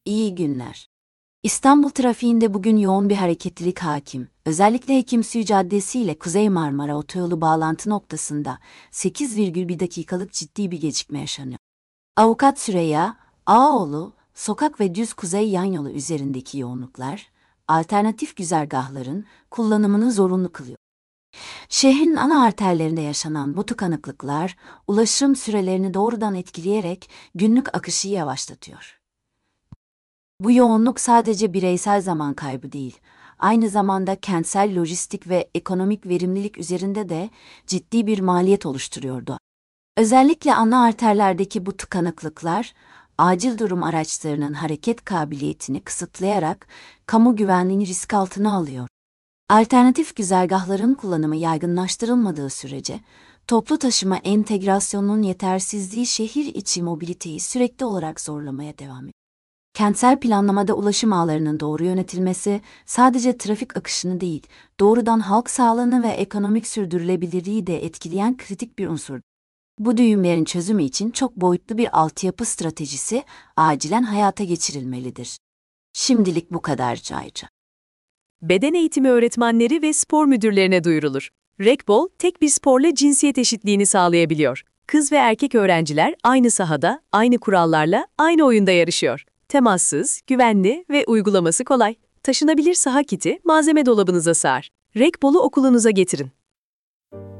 İyi günler. İstanbul trafiğinde bugün yoğun bir hareketlilik hakim. Özellikle Hekimsuyu Caddesi ile Kuzey Marmara Otoyolu bağlantı noktasında 8,1 dakikalık ciddi bir gecikme yaşanıyor. Avukat Süreyya Ağaoğlu, sokak ve düz kuzey yan yolu üzerindeki yoğunluklar, alternatif güzergahların kullanımını zorunlu kılıyor. Şehrin ana arterlerinde yaşanan bu tıkanıklıklar, ulaşım sürelerini doğrudan etkileyerek günlük akışı yavaşlatıyor. Bu yoğunluk sadece bireysel zaman kaybı değil, aynı zamanda kentsel lojistik ve ekonomik verimlilik üzerinde de ciddi bir maliyet oluşturuyordu. Özellikle ana arterlerdeki bu tıkanıklıklar, acil durum araçlarının hareket kabiliyetini kısıtlayarak kamu güvenliğini risk altına alıyor. Alternatif güzergahların kullanımı yaygınlaştırılmadığı sürece, toplu taşıma entegrasyonunun yetersizliği şehir içi mobiliteyi sürekli olarak zorlamaya devam ediyor. Kentsel planlamada ulaşım ağlarının doğru yönetilmesi sadece trafik akışını değil, doğrudan halk sağlığını ve ekonomik sürdürülebilirliği de etkileyen kritik bir unsur. Bu düğümlerin çözümü için çok boyutlu bir altyapı stratejisi acilen hayata geçirilmelidir. Şimdilik bu kadar Cayca. Beden eğitimi öğretmenleri ve spor müdürlerine duyurulur. Rekbol, tek bir sporla cinsiyet eşitliğini sağlayabiliyor. Kız ve erkek öğrenciler aynı sahada, aynı kurallarla, aynı oyunda yarışıyor. Temassız, güvenli ve uygulaması kolay. Taşınabilir saha kiti malzeme dolabınıza sığar. Rekbol'u okulunuza getirin.